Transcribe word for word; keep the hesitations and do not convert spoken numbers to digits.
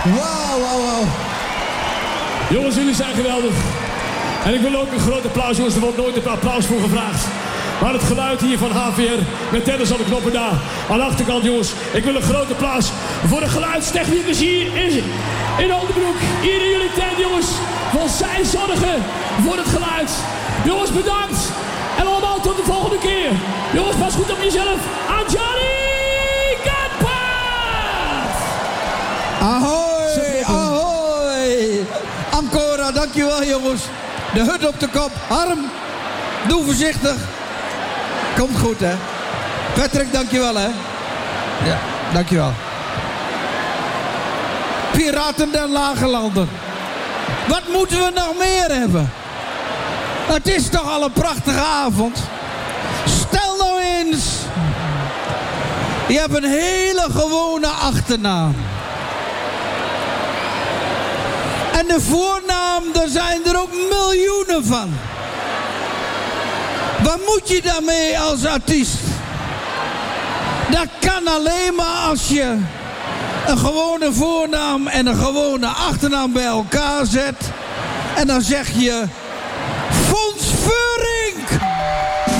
Wauw, wauw, wauw. Jongens, jullie zijn geweldig. En ik wil ook een groot applaus, jongens. Er wordt nooit een applaus voor gevraagd. Maar het geluid hier van H V R, met tennis aan de knoppen daar, aan de achterkant, jongens. Ik wil een groot applaus voor de geluidstechnicus hier in, in Oldenbroek. Hier in jullie tent, jongens. Want zij zorgen voor het geluid. Jongens, bedankt. En allemaal tot de volgende keer. Jongens, pas goed op jezelf. Aan Johnny Kampert. Ahoy, ahoy. Ancora, dankjewel jongens. De hut op de kop. Harm, doe voorzichtig. Komt goed, hè. Patrick, dankjewel, hè. Ja, dankjewel. Piraten den Lage Landen. Wat moeten we nog meer hebben? Het is toch al een prachtige avond. Stel nou eens. Je hebt een hele gewone achternaam. En de voornaam, daar zijn er ook miljoenen van. Wat moet je daarmee als artiest? Dat kan alleen maar als je een gewone voornaam en een gewone achternaam bij elkaar zet. En dan zeg je